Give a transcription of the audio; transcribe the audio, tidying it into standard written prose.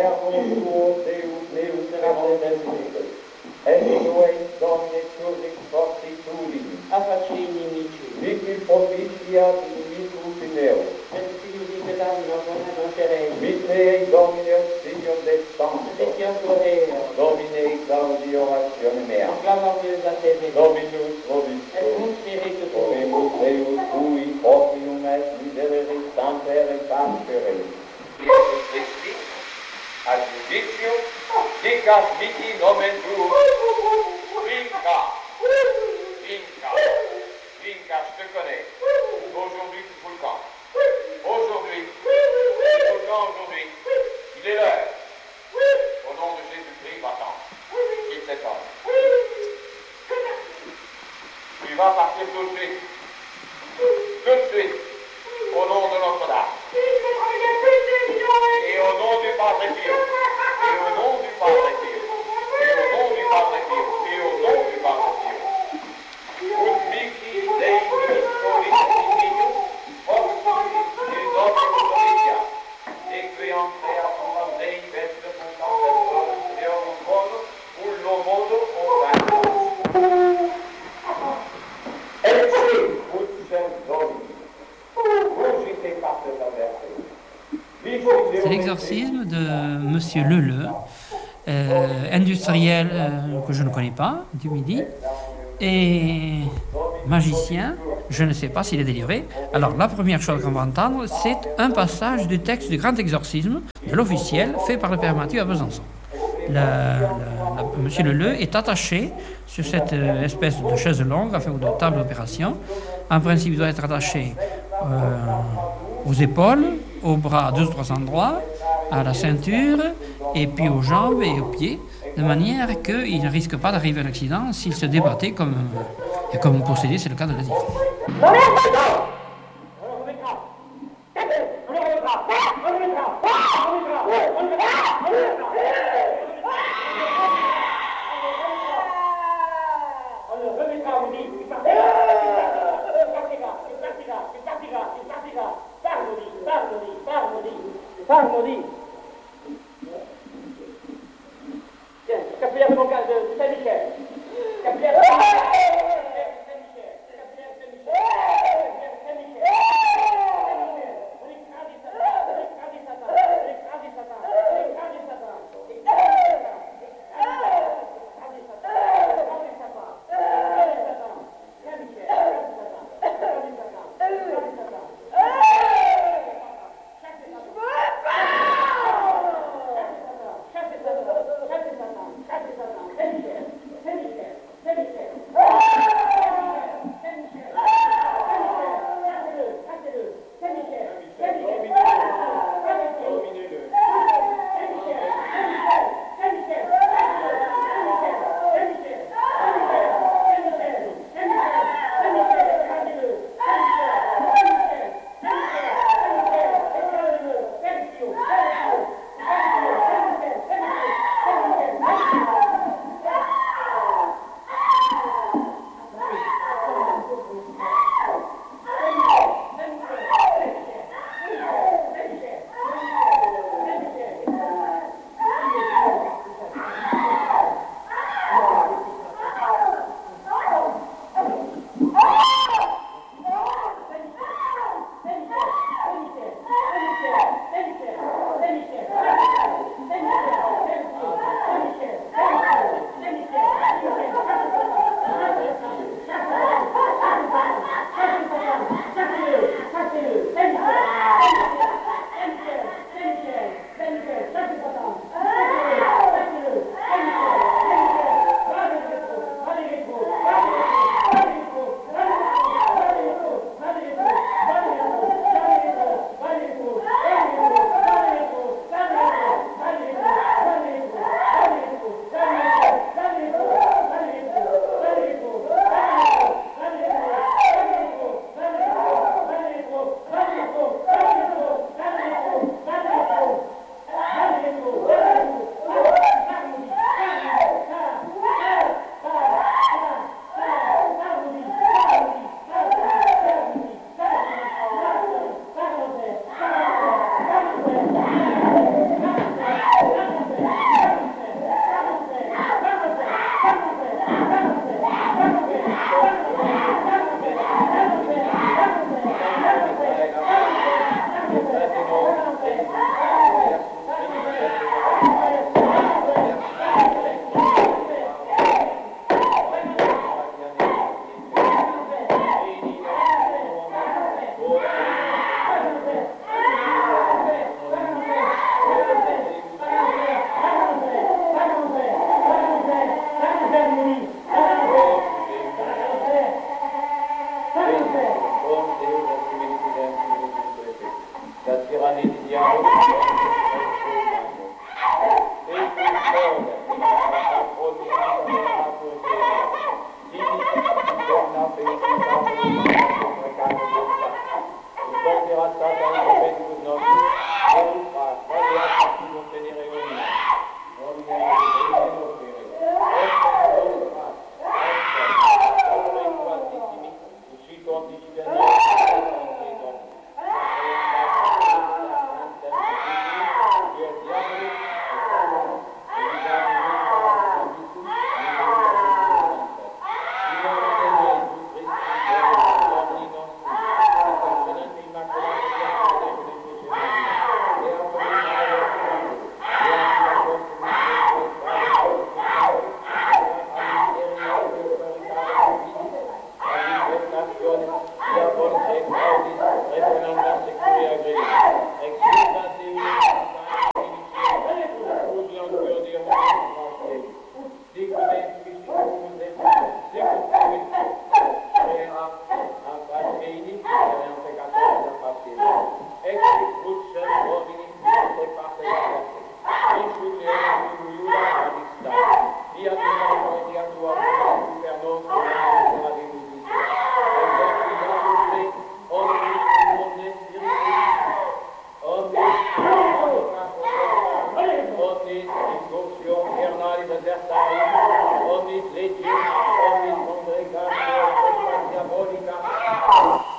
Verbo tuo Deus et Deus, et Domine turris fortitudini, affacini mici, mihi propitia dimitus in eo, et fius in danno non serei, Mittei Domine auxilium de Santo, et tia floreo, Domine gaudi oratione mea, acclamam da te, Dominus et vobiscum, cum spiritu tuo, Oremus Deus cui hominum et miserere sanctere pascere. Jesus Christi, ad judicio, dicas mihi nomen tuum, vinca, vinca, vinca, je te connais. Aujourd'hui, tu fous le camp. Aujourd'hui, tu fous le camp aujourd'hui. Il est l'heure. Au nom de Jésus-Christ, va-t'en. Quitte cet homme. Tu vas partir tout de suite. Tout de suite. Au nom de Notre-Dame. Et au nom du Padre Pio. Et au nom du Padre Pio. Et au nom du Padre Pio. Et au nom du Padre Pio. Ut mihi Dei ministeri dominium, hoc in nomine Dominicia, et cream creatura Dei vestre contemplator Deum modo, ullo modo orando. Et si, ut sem Domini, cogite pater adversae. C'est l'exorcisme de Monsieur Leleu, industriel que je ne connais pas, du Midi, et magicien, je ne sais pas s'il est délivré. Alors la première chose qu'on va entendre, c'est un passage du texte du grand exorcisme, de l'officiel, fait par le Père Mathieu à Besançon. Monsieur Leleu est attaché sur cette espèce de chaise longue, enfin, ou de table d'opération. En principe, il doit être attaché aux épaules, aux bras à 2 ou 3 endroits, à la ceinture, et puis aux jambes et aux pieds, de manière qu'il ne risque pas d'arriver à un accident s'il se débattait comme un possédé, c'est le cas de le dire. Parlo tiens, capillaire de mon cas de Saint-Michel. Capillaire de omnis legium, omnis congregatio, diabolica,